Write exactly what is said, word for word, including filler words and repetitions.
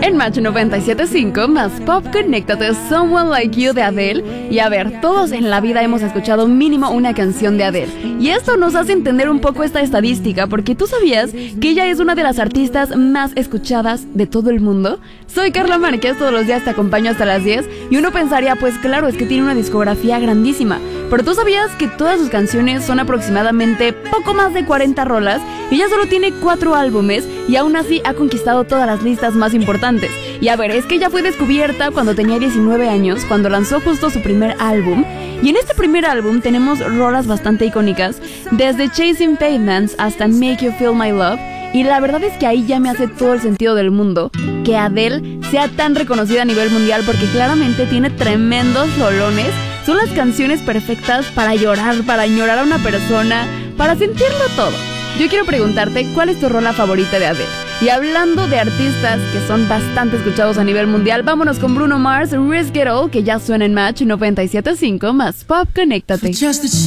En Match noventa y siete punto cinco más Pop, conéctate, Someone Like You de Adele. Y a ver, todos en la vida hemos escuchado mínimo una canción de Adele. Y esto nos hace entender un poco esta estadística, porque ¿tú sabías que ella es una de las artistas más escuchadas de todo el mundo? Soy Carla Márquez, todos los días te acompaño hasta las diez. Y uno pensaría, pues claro, es que tiene una discografía grandísima. Pero ¿tú sabías que todas sus canciones son aproximadamente poco más de cuarenta rolas? Y ella solo tiene cuatro álbumes y aún así ha conquistado todas las listas más importantes. Y a ver, es que ella fue descubierta cuando tenía diecinueve años, cuando lanzó justo su primer álbum. Y en este primer álbum tenemos rolas bastante icónicas, desde Chasing Pavements hasta Make You Feel My Love. Y la verdad es que ahí ya me hace todo el sentido del mundo que Adele sea tan reconocida a nivel mundial, porque claramente tiene tremendos rolones. Son las canciones perfectas para llorar, para añorar a una persona, para sentirlo todo. Yo quiero preguntarte, ¿cuál es tu rola favorita de Adele? Y hablando de artistas que son bastante escuchados a nivel mundial, vámonos con Bruno Mars, Risk It All, que ya suena en Match noventa y siete punto cinco más Pop, conéctate.